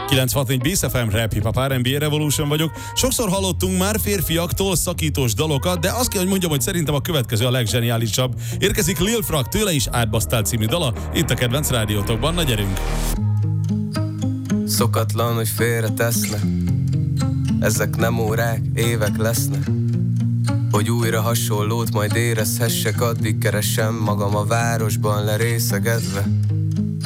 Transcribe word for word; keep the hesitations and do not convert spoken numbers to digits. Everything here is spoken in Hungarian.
kilenc hat négy Bész ef em, Rap Hip Hop er end bé Revolution vagyok. Sokszor hallottunk már férfiaktól szakítós dalokat, de azt kell, hogy mondjam, hogy szerintem a következő a legzseniálisabb. Érkezik Lil Frag, tőle is Átbasztál című dala, itt a kedvenc rádiótokban, na gyerünk! Szokatlan, hogy félre tesznek, ezek nem órák, évek lesznek, hogy újra hasonlót majd érezhessek, addig keresem magam a városban lerészegedve.